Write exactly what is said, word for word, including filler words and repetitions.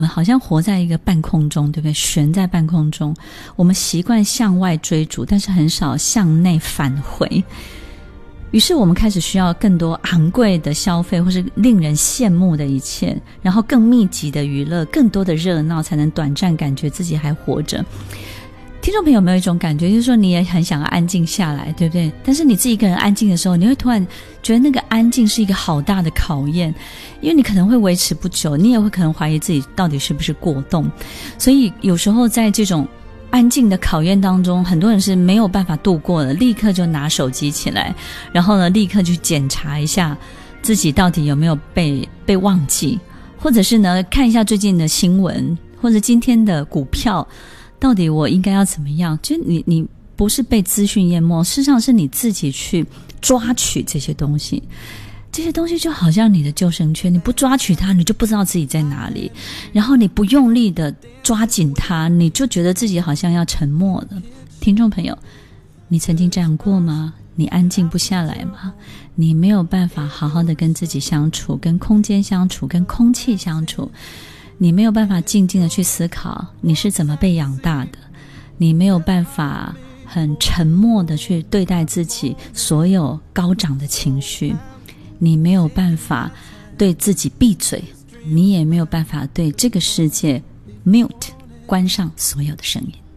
我们好像活在一个半空中，对不对？悬在半空中，我们习惯向外追逐，但是很少向内返回。于是我们开始需要更多昂贵的消费，或是令人羡慕的一切，然后更密集的娱乐，更多的热闹，才能短暂感觉自己还活着。听众朋友有没有一种感觉，就是说你也很想要安静下来，对不对？但是你自己一个人安静的时候，你会突然觉得那个安静是一个好大的考验，因为你可能会维持不久，你也会可能怀疑自己到底是不是过动。所以有时候在这种安静的考验当中，很多人是没有办法度过的，立刻就拿手机起来，然后呢立刻去检查一下自己到底有没有被被忘记，或者是呢看一下最近的新闻，或者今天的股票到底我应该要怎么样。就你你不是被资讯淹没，事实上是你自己去抓取这些东西，这些东西就好像你的救生圈，你不抓取它，你就不知道自己在哪里，然后你不用力的抓紧它，你就觉得自己好像要沉没了。听众朋友，你曾经这样过吗？你安静不下来吗？你没有办法好好的跟自己相处，跟空间相处，跟空气相处，你没有办法静静的去思考你是怎么被养大的，你没有办法很沉默的去对待自己所有高涨的情绪，你没有办法对自己闭嘴，你也没有办法对这个世界 mute 关上所有的声音。